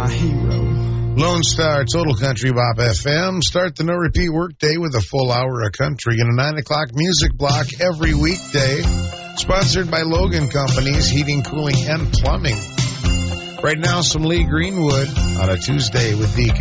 my hero. Lone Star Total Country Bop FM. Start the no-repeat workday with a full hour of country and a 9 o'clock music block every weekday. Sponsored by Logan Companies, Heating, Cooling, and Plumbing. Right now, some Lee Greenwood on a Tuesday with DK.